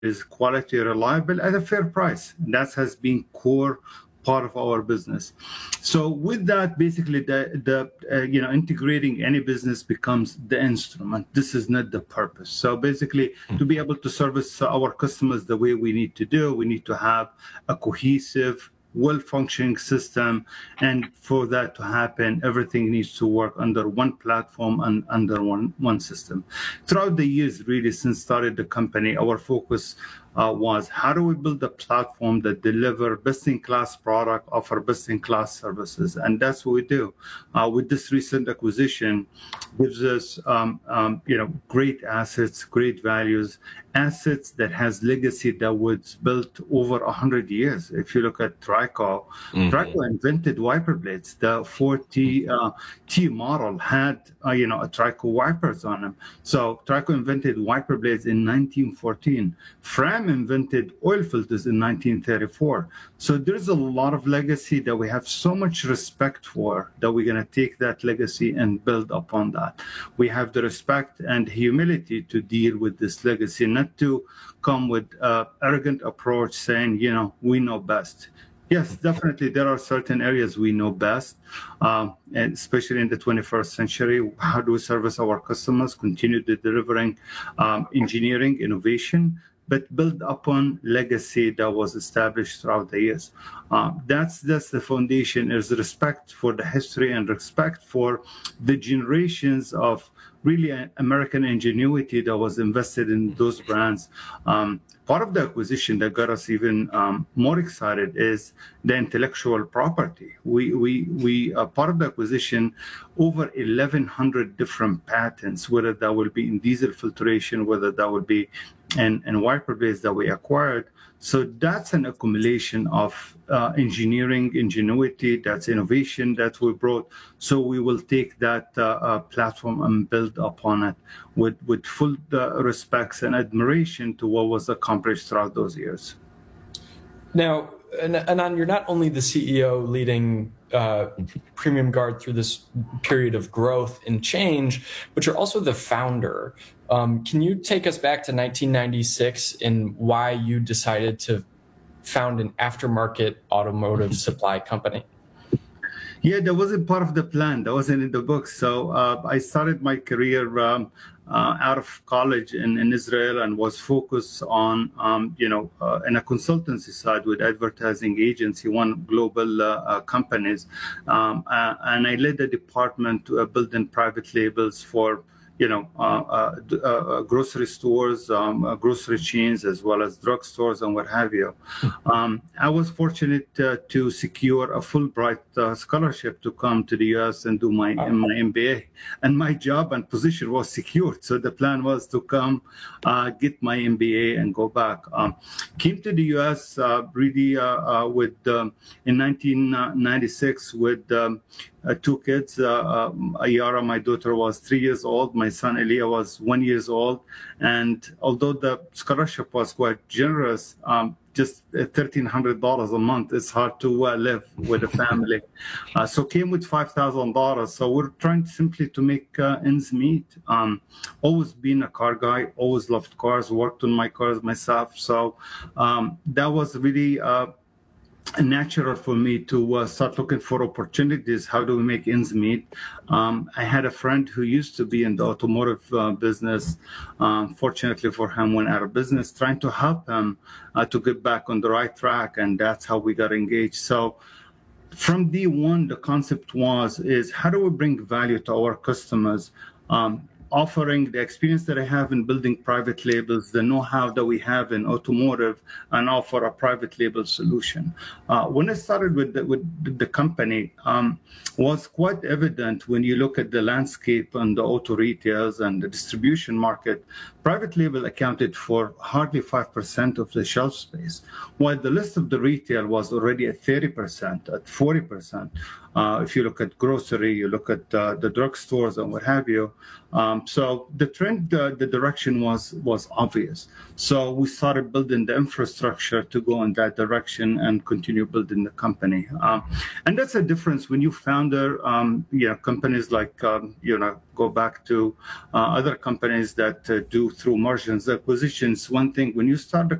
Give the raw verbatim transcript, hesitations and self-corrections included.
is quality, reliable at a fair price. And that has been core part of our business. So with that, basically, the, the uh, you know, integrating any business becomes the instrument. This is not the purpose. So basically, to be able to service our customers the way we need to do, we need to have a cohesive, well-functioning system. And for that to happen, everything needs to work under one platform and under one, one system. Throughout the years, really, since started the company, our focus uh, was how do we build a platform that deliver best-in-class product, offer best-in-class services, and that's what we do. Uh, with this recent acquisition, gives us um, um, you know great assets, great values, assets that has legacy that was built over a hundred years. If you look at Trico, mm-hmm. Trico invented wiper blades. The four T uh, T model had uh, you know a Trico wipers on them. So Trico invented wiper blades in nineteen fourteen. Fram invented oil filters in nineteen thirty-four. So there's a lot of legacy that we have so much respect for that we're going to take that legacy and build upon that. We have the respect and humility to deal with this legacy, not to come with an arrogant approach saying, you know, we know best. Yes, definitely there are certain areas we know best, um, and especially in the twenty-first century. How do we service our customers, continue the delivering um, engineering, innovation, but build upon legacy that was established throughout the years. Uh, that's that's the foundation, is respect for the history and respect for the generations of really American ingenuity that was invested in those brands. Um, part of the acquisition that got us even um, more excited is the intellectual property. We we we uh, part of the acquisition, over eleven hundred different patents, whether that will be in diesel filtration, whether that will be and, and wiper blades that we acquired. So that's an accumulation of uh, engineering, ingenuity, that's innovation that we brought. So we will take that uh, uh, platform and build upon it with, with full uh, respects and admiration to what was accomplished throughout those years. Now, Anand, you're not only the C E O leading uh, Premium Guard through this period of growth and change, but you're also the founder. Um, can you take us back to nineteen ninety-six and why you decided to found an aftermarket automotive supply company? Yeah, that wasn't part of the plan. That wasn't in the book. So uh, I started my career um, uh, out of college in, in Israel and was focused on, um, you know, uh, in a consultancy side with advertising agency, one global uh, uh, companies. Um, uh, and I led the department to uh, building private labels for you know, uh, uh, uh, grocery stores, um, uh, grocery chains, as well as drugstores and what have you. Um, I was fortunate uh, to secure a Fulbright uh, scholarship to come to the U S and do my, my M B A. And my job and position was secured. So the plan was to come, uh, get my M B A and go back. Um, came to the U S uh, really uh, uh, with um, in nineteen ninety-six with um, Uh, two kids. Uh, uh, Ayara, my daughter, was three years old. My son, Elia, was one years old. And although the scholarship was quite generous, um, just thirteen hundred dollars a month, it's hard to uh, live with a family. Uh, so came with five thousand dollars. So we're trying simply to make uh, ends meet. Um, always been a car guy, always loved cars, worked on my cars myself. So um, that was really uh, natural for me to uh, start looking for opportunities. How do we make ends meet? Um, I had a friend who used to be in the automotive uh, business. Um, fortunately for him, went out of business, trying to help him uh, to get back on the right track. And that's how we got engaged. So from day one, the concept was, is how do we bring value to our customers? Um, offering the experience that I have in building private labels, the know-how that we have in automotive, and offer a private label solution. Uh, when I started with the, with the company, um, was quite evident when you look at the landscape and the auto retails and the distribution market. Private label accounted for hardly five percent of the shelf space, while the list of the retail was already at thirty percent, at forty percent. Uh, if you look at grocery, you look at uh, the drugstores and what have you. Um, so the trend, uh, the direction was was obvious. So we started building the infrastructure to go in that direction and continue building the company. Um, and that's a difference when you founder, um, you know, companies like, um, you know, go back to uh, other companies that uh, do through mergers, acquisitions. One thing, when you start a